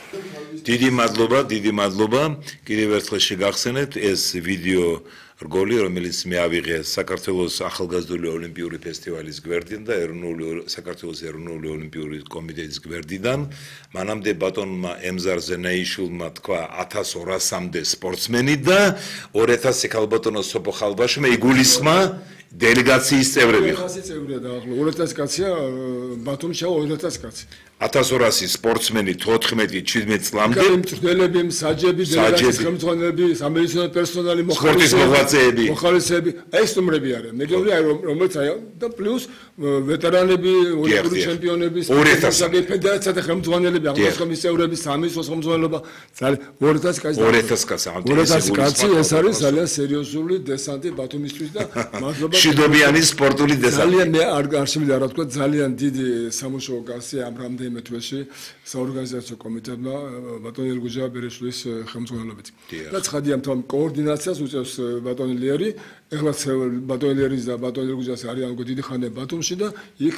დიდი მადლობა. Კიდევ ერთხელ შეგახსენებთ ეს ვიდეო რგოლი, რომელიც მე ავიღე საქართველოს ახალგაზრდული ოლიმპიური ფესტივალის გვერდიდან და საქართველოს ეროვნული ოლიმპიური კომიტეტის გვერდიდან. მანამდე ბატონმა ემზარ ზენაიშვილმა თქვა 1200-მდე სპორტსმენი და 2000 ქალბატონო სოფო ხალბაშმა იგულისხმა დელეგაციის წევრები. 2000 წევრია და ახლა 2000 კაცია ბათუმში 2000 კაცი. 1200 სპორტსმენი 14-17 წლამდე მწვრთნელები, მსაჯები, დელეგაციის ხელმძღვანელები, სამედიცინო პერსონალი, მოხალისეები, ეს ნომრები არიან. მეგობრები, რომელიც და პლუს ვეტერანები, ოლიმპიური ჩემპიონები, სპორტსმენები, ფედერაციათა ხელმძღვანელები, აღნიშნული წევრები, სამედიცინო ხელმძღვანელობა, 2000 კაცი. 2000 კაცი, ეს არის ძალიან სერიოზული დესანტი ბათუმისთვის და მადლობა. შიდობიანი სპორტული დესანტი. ძალიან მე არ შემიძლია რა თქვა, ძალიან დიდი სამუშაო გასწია ამ რამდენიმე თვეში საორგანიზაციო კომიტეტმა ბატონი ელგუჯა ბერეშვილის ხელმძღვანელობით. და ცხადია ამ კოორდინაციას უწევს ბატონი ლიერი, ეხლა ბატონი ლიერის და ბატონი ელგუჯას არიან უკვე დიდი ხანია ბათუმში და იქ